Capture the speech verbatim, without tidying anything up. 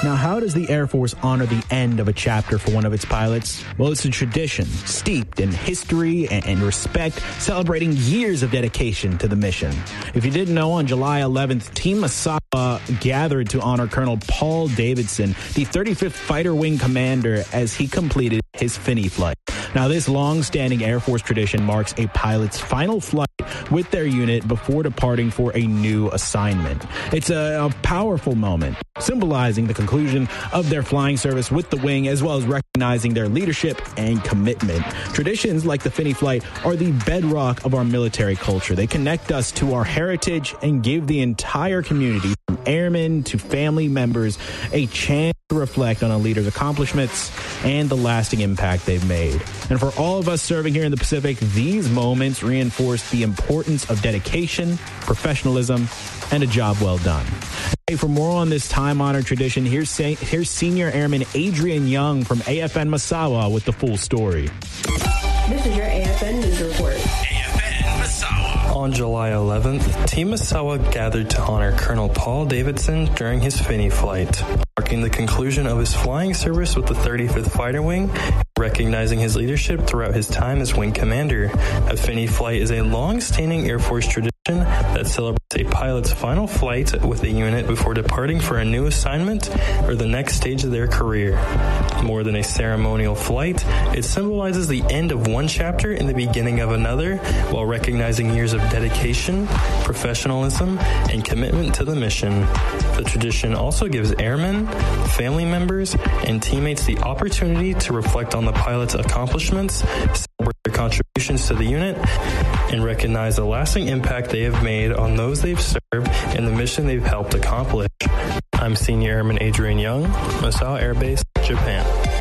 Now, how does the Air Force honor the end of a chapter for one of its pilots? Well, it's a tradition steeped in history and, and respect, celebrating years of dedication to the mission. If you didn't know, on July eleventh, Team Misawa gathered to honor Colonel Paul Davidson, the thirty-fifth Fighter Wing Commander, as he completed his Finney flight. Now, this long-standing Air Force tradition marks a pilot's final flight with their unit before departing for a new assignment. It's a, a powerful moment, symbolizing the conclusion of their flying service with the wing, as well as recognizing their leadership and commitment. Traditions like the Finney flight are the bedrock of our military culture. They connect us to our heritage and give the entire community, from airmen to family members, a chance to reflect on a leader's accomplishments and the lasting impact they've made. And for all of us serving here in the Pacific, these moments reinforce the importance of dedication, professionalism, and a job well done. Hey, for more on this time-honored tradition, here's, here's Senior Airman Adrian Young from A F N Misawa with the full story. This is your A F N News Report. A F N Misawa. On July eleventh, Team Misawa gathered to honor Colonel Paul Davidson during his Finney flight, marking the conclusion of his flying service with the thirty-fifth Fighter Wing, recognizing his leadership throughout his time as Wing Commander. A Finney flight is a long-standing Air Force tradition that celebrates a pilot's final flight with a unit before departing for a new assignment or the next stage of their career. More than a ceremonial flight, it symbolizes the end of one chapter and the beginning of another, while recognizing years of dedication, professionalism, and commitment to the mission. The tradition also gives airmen, family members, and teammates the opportunity to reflect on the pilot's accomplishments, celebrate their contributions to the unit, and recognize the lasting impact they have made on those they've served and the mission they've helped accomplish. I'm Senior Airman Adrian Young, Misawa Air Base, Japan.